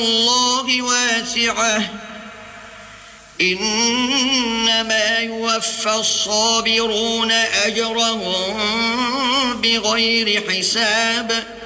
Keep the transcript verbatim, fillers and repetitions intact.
الله واسعة إنما يوفى الصابرون أجرهم بغير حساب